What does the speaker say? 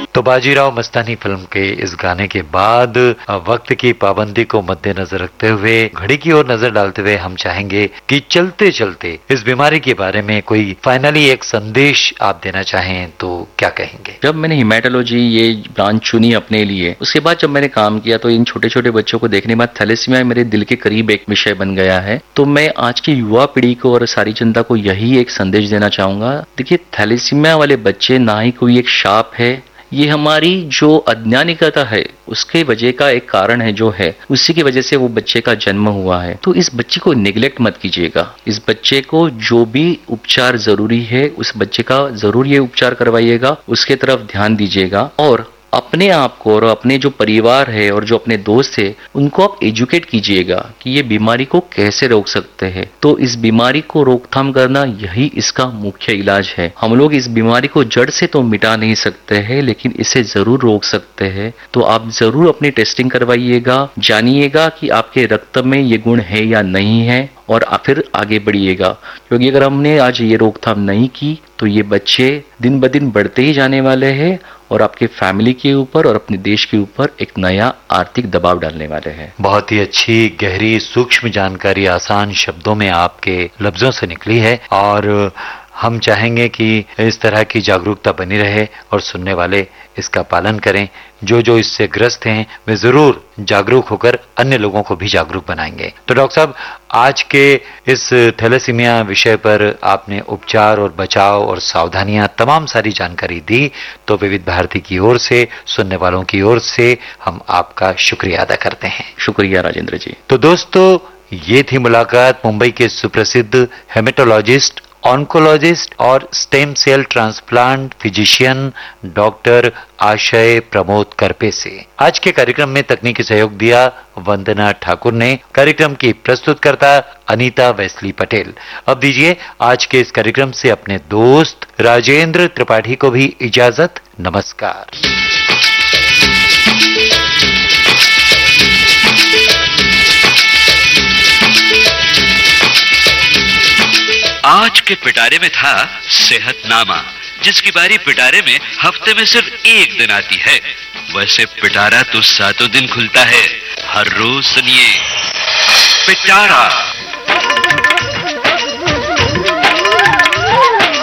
तो बाजीराव मस्तानी फिल्म के इस गाने के बाद वक्त की पाबंदी को मद्देनजर रखते हुए, घड़ी की ओर नजर डालते हुए हम चाहेंगे कि चलते चलते इस बीमारी के बारे में कोई फाइनली एक संदेश आप देना चाहें तो क्या कहेंगे? जब मैंने हिमेटोलॉजी ये ब्रांच चुनी अपने लिए, उसके बाद जब मैंने काम किया तो इन छोटे छोटे बच्चों को देखने के बाद थैलेसीमिया मेरे दिल के करीब एक विषय बन गया है। तो मैं आज की युवा पीढ़ी को और सारी जनता को यही एक संदेश देना चाहूंगा। देखिए, थैलेसीमिया वाले बच्चे ना ही कोई एक शाप है, ये हमारी जो अज्ञानिकता है उसके वजह का एक कारण है, जो है उसी की वजह से वो बच्चे का जन्म हुआ है। तो इस बच्चे को निगलेक्ट मत कीजिएगा। इस बच्चे को जो भी उपचार जरूरी है उस बच्चे का जरूर ये उपचार करवाइएगा, उसके तरफ ध्यान दीजिएगा और अपने आप को और अपने जो परिवार है और जो अपने दोस्त है उनको आप एजुकेट कीजिएगा कि ये बीमारी को कैसे रोक सकते हैं। तो इस बीमारी को रोकथाम करना यही इसका मुख्य इलाज है। हम लोग इस बीमारी को जड़ से तो मिटा नहीं सकते हैं, लेकिन इसे जरूर रोक सकते हैं। तो आप जरूर अपनी टेस्टिंग करवाइएगा, जानिएगा कि आपके रक्त में ये गुण है या नहीं है और फिर आगे बढ़िएगा। क्योंकि अगर हमने आज ये रोकथाम नहीं की तो ये बच्चे दिन ब दिन बढ़ते ही जाने वाले हैं और आपके फैमिली के ऊपर और अपने देश के ऊपर एक नया आर्थिक दबाव डालने वाले हैं। बहुत ही अच्छी, गहरी, सूक्ष्म जानकारी आसान शब्दों में आपके लफ्जों से निकली है और हम चाहेंगे कि इस तरह की जागरूकता बनी रहे और सुनने वाले इसका पालन करें। जो जो इससे ग्रस्त हैं वे जरूर जागरूक होकर अन्य लोगों को भी जागरूक बनाएंगे। तो डॉक्टर साहब, आज के इस थैलेसीमिया विषय पर आपने उपचार और बचाव और सावधानियां तमाम सारी जानकारी दी, तो विविध भारती की ओर से, सुनने वालों की ओर से हम आपका शुक्रिया अदा करते हैं। शुक्रिया राजेंद्र जी। तो दोस्तों, ये थी मुलाकात मुंबई के सुप्रसिद्ध हेमेटोलॉजिस्ट, ऑन्कोलॉजिस्ट और stem cell transplant physician doctor आशय प्रमोद करपे से। आज के कार्यक्रम में तकनीकी सहयोग दिया वंदना ठाकुर ने। कार्यक्रम की प्रस्तुतकर्ता अनीता वेस्ली पटेल। अब दीजिए आज के इस कार्यक्रम से अपने दोस्त राजेंद्र त्रिपाठी को भी इजाजत। नमस्कार। आज के पिटारे में था सेहतनामा, जिसकी बारी पिटारे में हफ्ते में सिर्फ एक दिन आती है। वैसे पिटारा तो सातों दिन खुलता है। हर रोज सुनिए पिटारा।